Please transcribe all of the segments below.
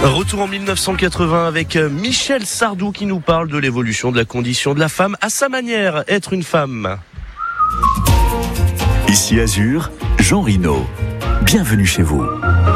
Retour en 1980 avec Michel Sardou qui nous parle de l'évolution de la condition de la femme à sa manière, être une femme. Ici Azur, Jean Rino. Bienvenue chez vous.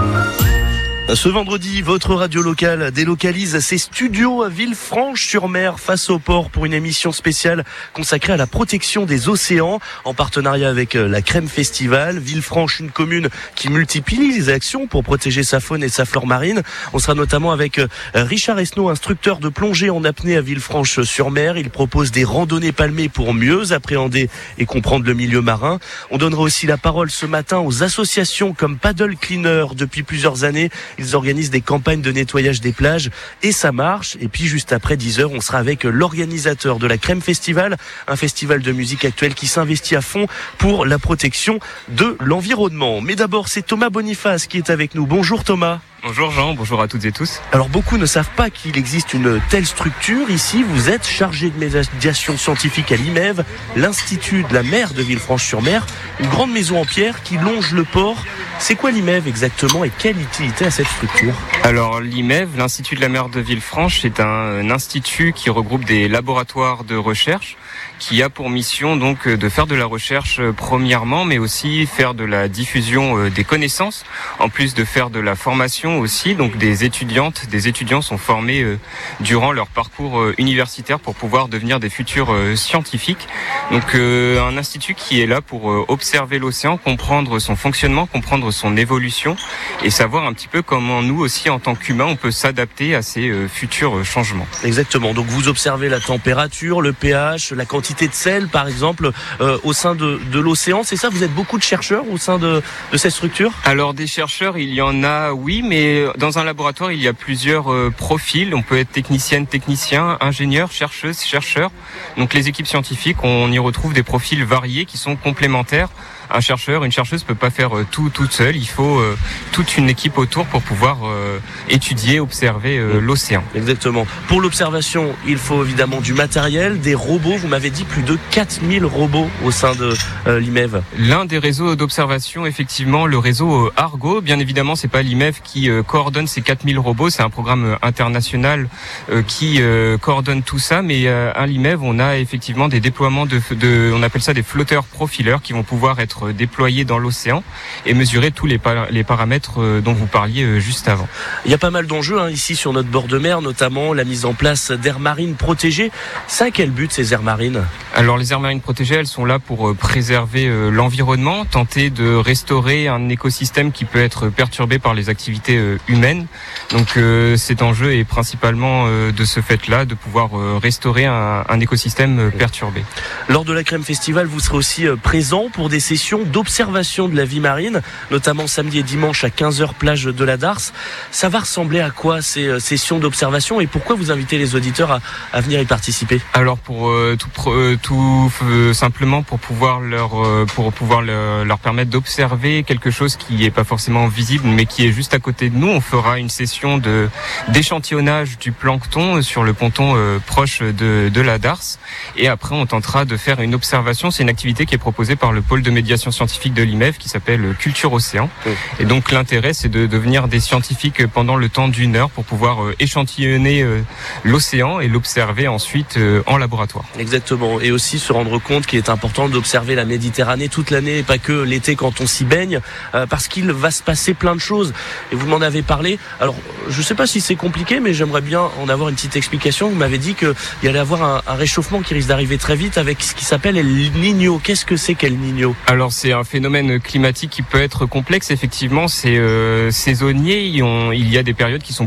Ce vendredi, votre radio locale délocalise ses studios à Villefranche-sur-Mer face au port pour une émission spéciale consacrée à la protection des océans en partenariat avec la Crème Festival. Villefranche, une commune qui multiplie les actions pour protéger sa faune et sa flore marine. On sera notamment avec Richard Esnault, instructeur de plongée en apnée à Villefranche-sur-Mer. Il propose des randonnées palmées pour mieux appréhender et comprendre le milieu marin. On donnera aussi la parole ce matin aux associations comme Paddle Cleaner. Depuis plusieurs années, ils organisent des campagnes de nettoyage des plages et ça marche. Et puis juste après 10h, on sera avec l'organisateur de la Crème Festival, un festival de musique actuelle qui s'investit à fond pour la protection de l'environnement. Mais d'abord, c'est Thomas Boniface qui est avec nous. Bonjour Thomas. Bonjour Jean, bonjour à toutes et tous. Alors beaucoup ne savent pas qu'il existe une telle structure. Ici, vous êtes chargé de médiation scientifique à l'IMEV, l'Institut de la mer de Villefranche-sur-Mer, une grande maison en pierre qui longe le port. C'est quoi l'IMEV exactement et quelle utilité a cette structure ? Alors l'IMEV, l'Institut de la mer de Villefranche, c'est un institut qui regroupe des laboratoires de recherche qui a pour mission donc de faire de la recherche premièrement, mais aussi faire de la diffusion des connaissances, en plus de faire de la formation aussi. Donc des étudiants sont formés durant leur parcours universitaire pour pouvoir devenir des futurs scientifiques. Donc un institut qui est là pour observer l'océan, comprendre son fonctionnement, comprendre son évolution et savoir un petit peu comment nous aussi en tant qu'humains on peut s'adapter à ces futurs changements. Exactement, donc vous observez la température, le pH, la quantité de sel par exemple au sein de l'océan, c'est ça? Vous êtes beaucoup de chercheurs au sein de cette structure? Alors des chercheurs, il y en a oui, mais dans un laboratoire il y a plusieurs profils. On peut être technicienne, technicien, ingénieur, chercheuse, chercheur. Donc les équipes scientifiques, on y retrouve des profils variés qui sont complémentaires. Un chercheur, une chercheuse peut pas faire tout toute seule. Il faut toute une équipe autour pour pouvoir étudier, observer l'océan. Exactement. Pour l'observation, il faut évidemment du matériel, des robots. Vous m'avez dit plus de 4000 robots au sein de l'IMEV. L'un des réseaux d'observation, effectivement, le réseau Argo. Bien évidemment, c'est pas l'IMEV qui coordonne ces 4000 robots. C'est un programme international qui coordonne tout ça. Mais à l'IMEV, on a effectivement des déploiements on appelle ça des flotteurs profileurs qui vont pouvoir être déployés dans l'océan et mesurer tous les paramètres dont vous parliez juste avant. Il y a pas mal d'enjeux ici sur notre bord de mer, notamment la mise en place d'aires marines protégées. Ça a quel but ces aires marines ? Alors les aires marines protégées, elles sont là pour préserver l'environnement, tenter de restaurer un écosystème qui peut être perturbé par les activités humaines. Donc cet enjeu est principalement de ce fait-là, de pouvoir restaurer un écosystème perturbé. Lors de la Crème Festival, vous serez aussi présent pour des sessions d'observation de la vie marine, notamment samedi et dimanche à 15h plage de la Darse. Ça va ressembler à quoi ces sessions d'observation et pourquoi vous invitez les auditeurs à venir y participer ? Alors pour tout simplement pour pouvoir leur permettre d'observer quelque chose qui n'est pas forcément visible mais qui est juste à côté de nous. On fera une session d'échantillonnage du plancton sur le ponton proche de la Darse et après on tentera de faire une observation. C'est une activité qui est proposée par le pôle de médiation scientifique de l'IMEV qui s'appelle Culture Océan. Et donc l'intérêt c'est de devenir des scientifiques pendant le temps d'1 heure pour pouvoir échantillonner l'océan et l'observer ensuite en laboratoire. Exactement, et aussi se rendre compte qu'il est important d'observer la Méditerranée toute l'année et pas que l'été quand on s'y baigne parce qu'il va se passer plein de choses et vous m'en avez parlé. Alors je sais pas si c'est compliqué mais j'aimerais bien en avoir une petite explication. Vous m'avez dit qu'il y allait avoir un réchauffement qui risque d'arriver très vite avec ce qui s'appelle El Niño. Qu'est-ce que c'est qu'El Niño ? Alors c'est un phénomène climatique qui peut être complexe, effectivement, c'est saisonnier, il y a des périodes qui sont